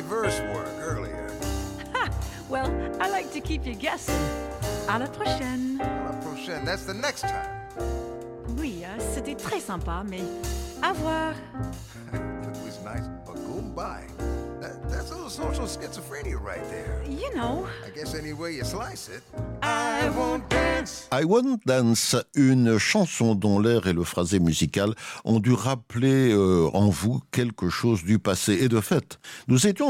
verse work earlier. Ha! Well, I like to keep you guessing. À la prochaine. À la prochaine, that's the next time. Oui, c'était très sympa, mais à voir. It was nice, but goodbye. That's a little social schizophrenia right there. You know. I guess any way you slice it. I won't dance. I Won't Dance, une chanson dont l'air et le phrasé musical ont dû rappeler en vous quelque chose du passé. Et de fait, nous étions en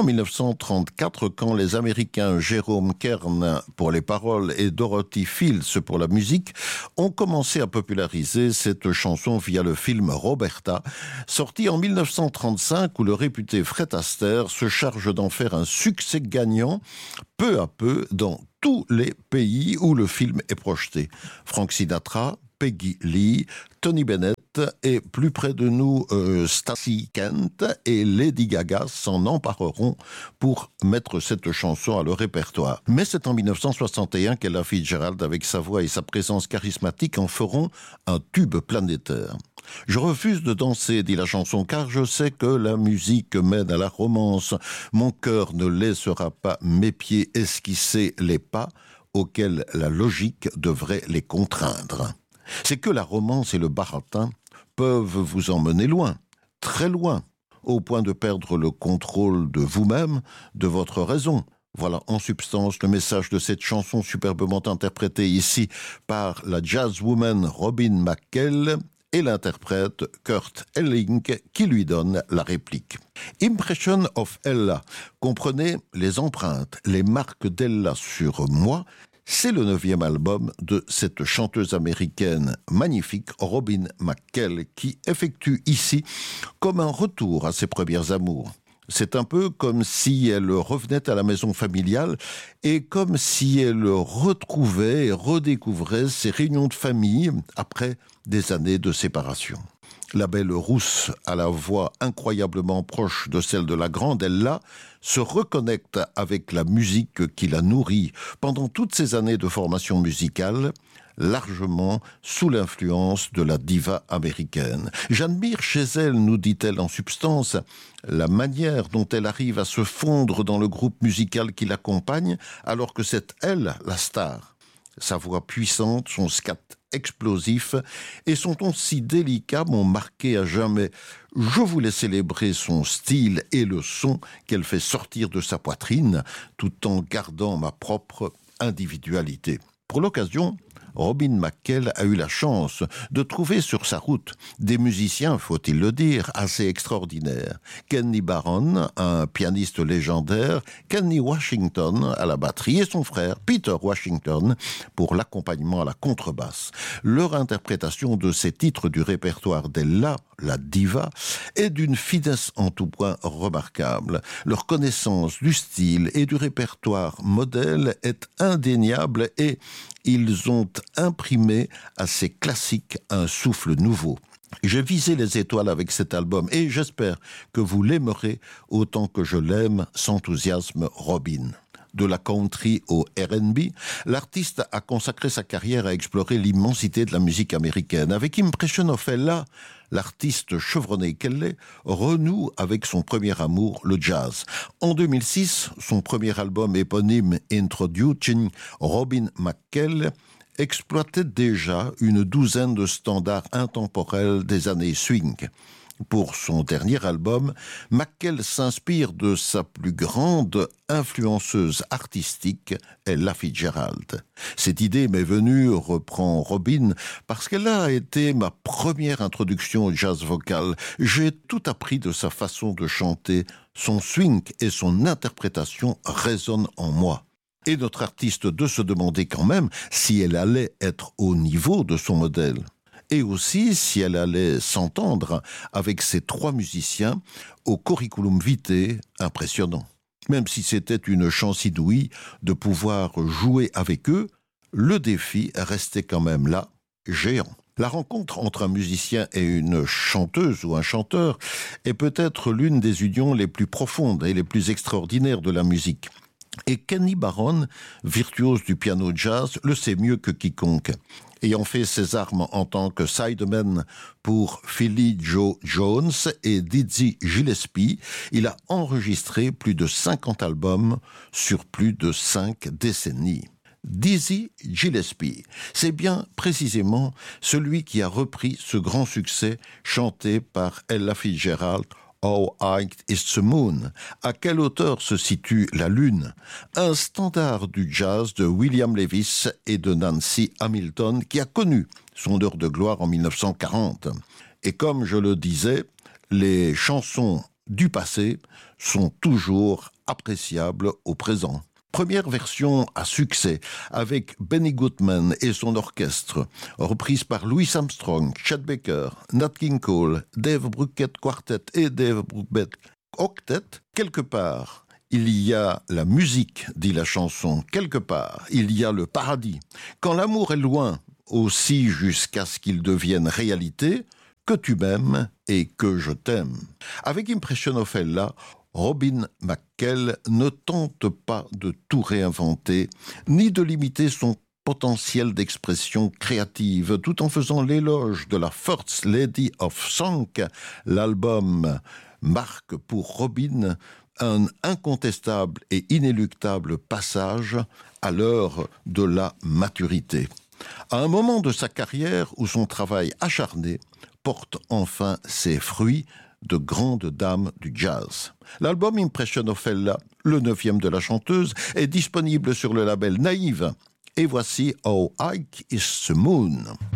1934 quand les Américains Jerome Kern pour les paroles et Dorothy Fields pour la musique ont commencé à populariser cette chanson via le film Roberta, sorti en 1935 où le réputé Fred Astaire se charge d'en faire un succès gagnant peu à peu dans tous les pays où le film est projeté. Frank Sinatra, Peggy Lee, Tony Bennett et plus près de nous, Stacey Kent et Lady Gaga s'en empareront pour mettre cette chanson à leur répertoire. Mais c'est en 1961 qu'Ella Fitzgerald, avec sa voix et sa présence charismatique, en feront un tube planétaire. Je refuse de danser, dit la chanson, car je sais que la musique mène à la romance. Mon cœur ne laissera pas mes pieds esquisser les pas auxquels la logique devrait les contraindre. C'est que la romance et le baratin peuvent vous emmener loin, très loin, au point de perdre le contrôle de vous-même, de votre raison. Voilà en substance le message de cette chanson superbement interprétée ici par la jazzwoman Robin McKell et l'interprète Kurt Elling qui lui donne la réplique. Impression of Ella, comprenez les empreintes, les marques d'Ella sur moi. C'est le 9e album de cette chanteuse américaine magnifique, Robin McKell, qui effectue ici comme un retour à ses premières amours. C'est un peu comme si elle revenait à la maison familiale et comme si elle retrouvait et redécouvrait ses réunions de famille après des années de séparation. La belle rousse, à la voix incroyablement proche de celle de la grande Ella, se reconnecte avec la musique qui la nourrit pendant toutes ces années de formation musicale, largement sous l'influence de la diva américaine. J'admire chez elle, nous dit-elle en substance, la manière dont elle arrive à se fondre dans le groupe musical qui l'accompagne, alors que c'est elle, la star. Sa voix puissante, son scat explosif et son ton si délicat m'ont marqué à jamais. Je voulais célébrer son style et le son qu'elle fait sortir de sa poitrine, tout en gardant ma propre individualité. Pour l'occasion, Robin McKell a eu la chance de trouver sur sa route des musiciens, faut-il le dire, assez extraordinaires. Kenny Barron, un pianiste légendaire, Kenny Washington à la batterie et son frère Peter Washington pour l'accompagnement à la contrebasse. Leur interprétation de ces titres du répertoire d'Ella, la diva, est d'une finesse en tout point remarquable. Leur connaissance du style et du répertoire modèle est indéniable et ils ont imprimé à ces classiques un souffle nouveau. J'ai visé les étoiles avec cet album et j'espère que vous l'aimerez autant que je l'aime, s'enthousiasme Robin. De la country au R&B, l'artiste a consacré sa carrière à explorer l'immensité de la musique américaine. Avec Impression of Ella, l'artiste chevronnée qu'elle est renoue avec son premier amour, le jazz. En 2006, son premier album éponyme Introducing Robin McKell exploitait déjà une douzaine de standards intemporels des années swing. Pour son dernier album, McKell s'inspire de sa plus grande influenceuse artistique, Ella Fitzgerald. Cette idée m'est venue, reprend Robin, parce qu'elle a été ma première introduction au jazz vocal. J'ai tout appris de sa façon de chanter. Son swing et son interprétation résonnent en moi. Et notre artiste de se demander quand même si elle allait être au niveau de son modèle. Et aussi si elle allait s'entendre avec ces trois musiciens au curriculum vitae impressionnant. Même si c'était une chance inouïe de pouvoir jouer avec eux, le défi restait quand même là, géant. La rencontre entre un musicien et une chanteuse ou un chanteur est peut-être l'une des unions les plus profondes et les plus extraordinaires de la musique. Et Kenny Barron, virtuose du piano jazz, le sait mieux que quiconque. Ayant fait ses armes en tant que sideman pour Philly Joe Jones et Dizzy Gillespie, il a enregistré plus de 50 albums sur plus de 5 décennies. Dizzy Gillespie, c'est bien précisément celui qui a repris ce grand succès chanté par Ella Fitzgerald, How High is the Moon? À quelle hauteur se situe la Lune? Un standard du jazz de William Lewis et de Nancy Hamilton qui a connu son heure de gloire en 1940. Et comme je le disais, les chansons du passé sont toujours appréciables au présent. Première version à succès avec Benny Goodman et son orchestre, reprise par Louis Armstrong, Chet Baker, Nat King Cole, Dave Brubeck Quartet et Dave Brubeck Octet. Quelque part, il y a la musique, dit la chanson. Quelque part, il y a le paradis. Quand l'amour est loin, aussi jusqu'à ce qu'il devienne réalité, que tu m'aimes et que je t'aime. Avec Impression of Ella, Robin McKell ne tente pas de tout réinventer, ni de limiter son potentiel d'expression créative, tout en faisant l'éloge de la First Lady of Song. L'album marque pour Robin un incontestable et inéluctable passage à l'heure de la maturité. À un moment de sa carrière où son travail acharné porte enfin ses fruits, de grandes dames du jazz. L'album Impression of Ella, le 9e de la chanteuse, est disponible sur le label Naïve. Et voici How High is the Moon?